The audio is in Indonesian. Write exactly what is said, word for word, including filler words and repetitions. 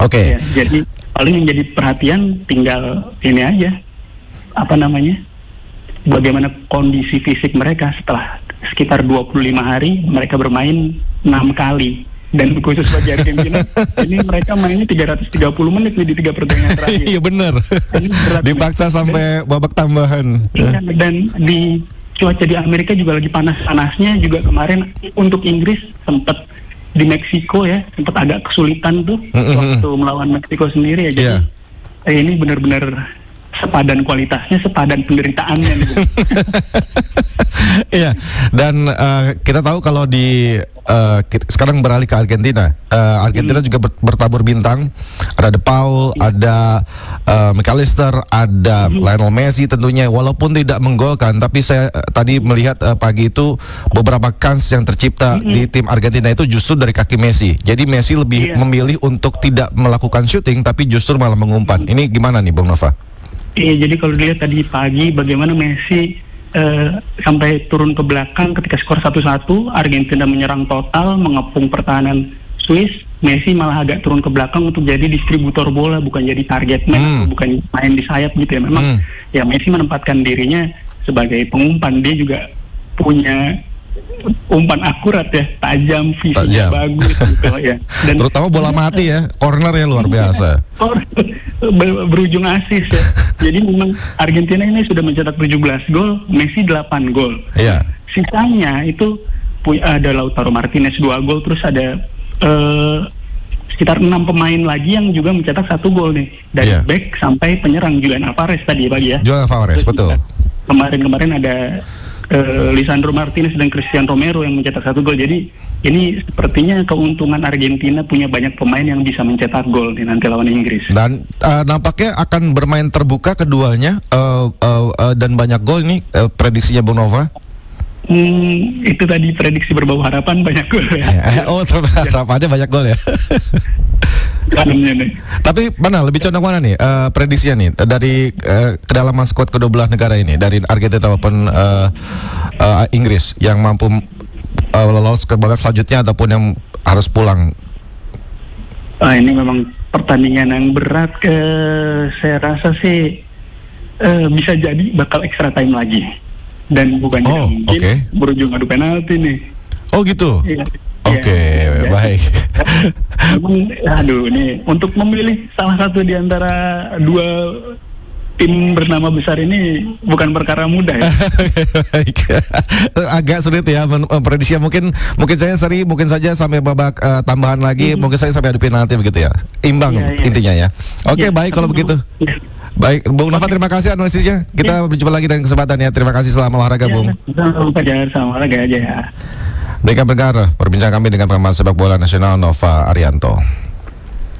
Oke. Ya, jadi paling yang jadi perhatian tinggal ini aja, apa namanya, bagaimana kondisi fisik mereka setelah sekitar dua puluh lima hari mereka bermain enam kali. Dan khusus bagi Argentina, ini mereka mainnya tiga ratus tiga puluh menit nih di tiga pertandingan terakhir. Iya benar. Dipaksa nih. Sampai babak tambahan. Iya, dan di cuaca di Amerika juga lagi panas-panasnya juga kemarin. Untuk Inggris sempat di Meksiko ya, sempat agak kesulitan tuh mm-hmm. waktu melawan Meksiko sendiri ya. Jadi yeah. ini benar-benar sepadan kualitasnya, sepadan penderitaannya nih. Iya, dan uh, kita tahu kalau di uh, kita, sekarang beralih ke Argentina. Uh, Argentina hmm. juga ber, bertabur bintang. Ada De Paul, hmm. ada uh, McAllister, ada hmm. Lionel Messi tentunya. Walaupun tidak menggolkan, tapi saya uh, tadi melihat uh, pagi itu beberapa kans yang tercipta hmm. di tim Argentina itu justru dari kaki Messi. Jadi Messi lebih yeah. memilih untuk tidak melakukan syuting, tapi justru malah mengumpan. Hmm. Ini gimana nih, Bung Nova? Iya, jadi kalau dilihat tadi pagi bagaimana Messi uh, sampai turun ke belakang ketika skor satu satu, Argentina menyerang total, mengepung pertahanan Swiss, Messi malah agak turun ke belakang untuk jadi distributor bola, bukan jadi target man, hmm. atau bukan main di sayap gitu ya. Memang hmm. ya Messi menempatkan dirinya sebagai pengumpan, dia juga punya umpan akurat ya, tajam, visinya bagus gitu ya. Dan terutama bola mati ya, corner ya luar biasa. Berujung asis ya. Jadi memang Argentina ini sudah mencetak tujuh belas gol, Messi delapan gol. Iya. Sisanya itu ada Lautaro Martinez dua gol, terus ada uh, sekitar enam pemain lagi yang juga mencetak satu gol nih. Dari yeah. back sampai penyerang, Julian Alvarez tadi ya pagi ya. Julian Alvarez, betul. Kemarin-kemarin ada Uh, Lisandro Martinez dan Christian Romero yang mencetak satu gol. Jadi ini sepertinya keuntungan Argentina punya banyak pemain yang bisa mencetak gol di nanti lawan Inggris. Dan uh, nampaknya akan bermain terbuka keduanya uh, uh, uh, dan banyak gol nih uh, prediksinya Bung Nova. Hmm, itu tadi prediksi berbau harapan banyak gol ya. Oh, harapannya banyak gol ya. Nih. Tapi mana lebih condong mana nih uh, prediksinya nih dari uh, kedalaman skuad kedua belah negara ini, dari Argentina maupun uh, uh, Inggris yang mampu uh, lolos ke babak selanjutnya ataupun yang harus pulang? Ah, ini memang pertandingan yang berat. Ke saya rasa sih uh, bisa jadi bakal extra time lagi dan bukannya oh, mungkin okay. berujung adu penalti nih. Oh gitu. Iya. Oke, okay, ya, baik. Memang, aduh, nih untuk memilih salah satu di antara dua tim bernama besar ini bukan perkara mudah ya. Agak sulit ya memprediksi. Mungkin mungkin saya seri, mungkin saja sampai babak uh, tambahan lagi, hmm. mungkin saya sampai adu penalti begitu ya. Imbang ya, ya. Intinya ya. Oke, okay, ya, baik kalau begitu. Ya. Baik, Bung Nova, terima kasih analisisnya. Kita ya. berjumpa lagi dengan kesempatan ya. Terima kasih, selamat olahraga, ya, Bung. Selamat olahraga aja ya. Demikian pendengar perbincangan kami dengan pengamat sepak bola nasional Nova Arianto.